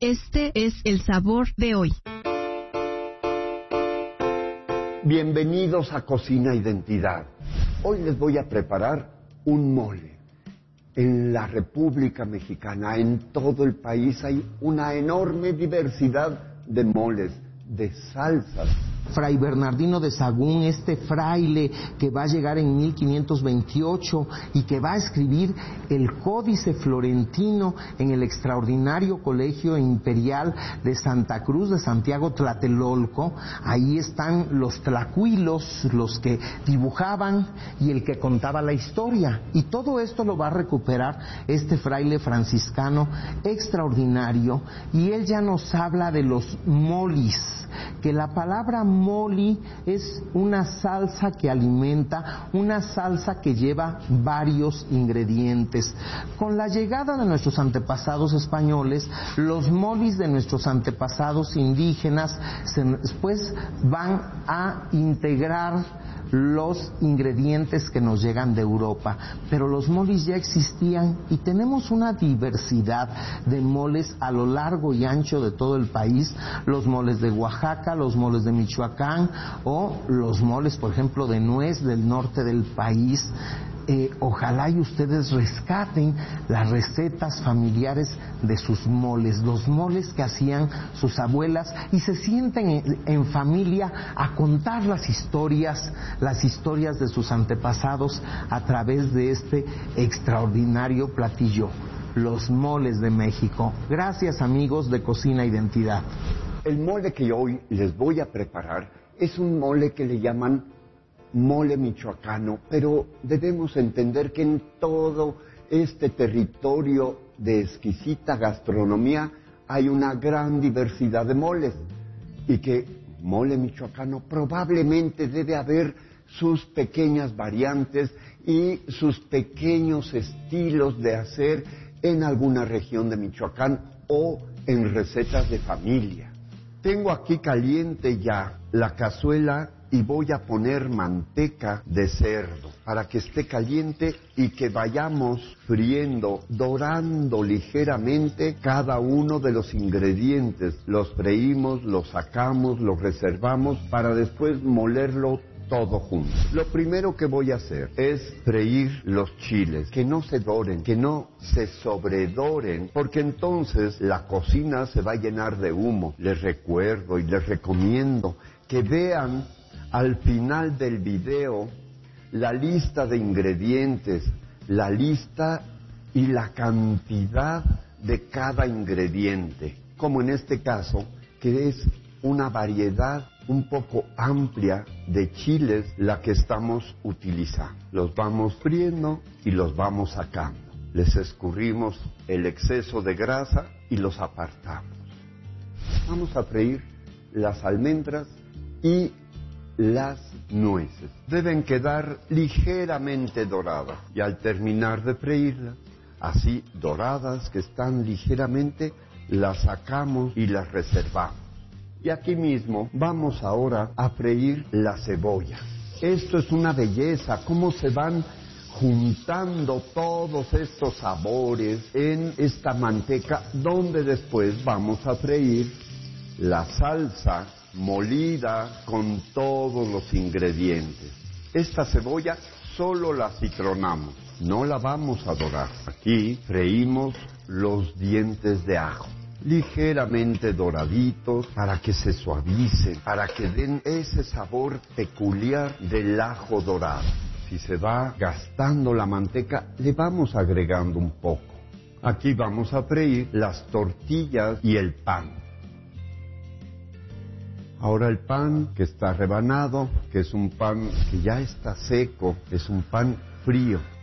Este es el sabor de hoy. Bienvenidos a Cocina Identidad. Hoy les voy a preparar un mole. En la República Mexicana, en todo el país, hay una enorme diversidad de moles, de salsas. Fray Bernardino de Sahagún, este fraile que va a llegar en 1528 y que va a escribir el Códice Florentino en el extraordinario Colegio Imperial de Santa Cruz de Santiago Tlatelolco. Ahí están los tlacuilos, los que dibujaban y el que contaba la historia. Y todo esto lo va a recuperar este fraile franciscano extraordinario, y él ya nos habla de los molis, que la palabra moli es una salsa que alimenta, una salsa que lleva varios ingredientes. Con la llegada de nuestros antepasados españoles, los molis de nuestros antepasados indígenas después van a integrar los ingredientes que nos llegan de Europa, pero los moles ya existían y tenemos una diversidad de moles a lo largo y ancho de todo el país. Los moles de Oaxaca, los moles de Michoacán o los moles, por ejemplo, de nuez del norte del país. Ojalá y ustedes rescaten las recetas familiares de sus moles, los moles que hacían sus abuelas, y se sienten en familia a contar las historias de sus antepasados a través de este extraordinario platillo, los moles de México. Gracias, amigos de Cocina Identidad. El mole que hoy les voy a preparar es un mole que le llaman mole michoacano, pero debemos entender que en todo este territorio de exquisita gastronomía hay una gran diversidad de moles, y que mole michoacano probablemente debe haber sus pequeñas variantes y sus pequeños estilos de hacer en alguna región de Michoacán o en recetas de familia. Tengo aquí caliente ya la cazuela y voy a poner manteca de cerdo para que esté caliente y que vayamos friendo, dorando ligeramente cada uno de los ingredientes. Los freímos, los sacamos, los reservamos para después molerlo todo junto. Lo primero que voy a hacer es freír los chiles, que no se doren, que no se sobredoren, porque entonces la cocina se va a llenar de humo. Les recuerdo y les recomiendo que vean al final del video la lista de ingredientes, la lista y la cantidad de cada ingrediente, como en este caso, que es una variedad un poco amplia de chiles la que estamos utilizando. Los vamos friendo y los vamos sacando. Les escurrimos el exceso de grasa y los apartamos. Vamos a freír las almendras y las nueces. Deben quedar ligeramente doradas, y al terminar de freírlas, así doradas que están ligeramente, las sacamos y las reservamos. Y aquí mismo vamos ahora a freír la cebolla. Esto es una belleza, cómo se van juntando todos estos sabores en esta manteca, donde después vamos a freír la salsa molida con todos los ingredientes. Esta cebolla solo la citronamos, no la vamos a dorar. Aquí freímos los dientes de ajo, ligeramente doraditos para que se suavicen, para que den ese sabor peculiar del ajo dorado. Si se va gastando la manteca, le vamos agregando un poco. Aquí vamos a freír las tortillas y el pan. Ahora el pan que está rebanado, que es un pan que ya está seco, es un pan frío.